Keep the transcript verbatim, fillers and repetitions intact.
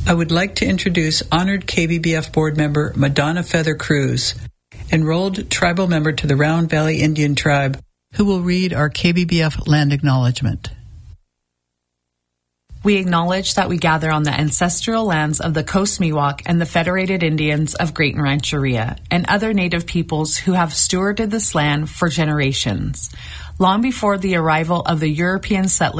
I would like to introduce honored K B B F board member Madonna Feather Cruz, enrolled tribal member to the Round Valley Indian Tribe, who will read our K B B F land acknowledgement. We acknowledge that we gather on the ancestral lands of the Coast Miwok and the Federated Indians of Great Rancheria and other Native peoples who have stewarded this land for generations. Long before the arrival of the European settlers,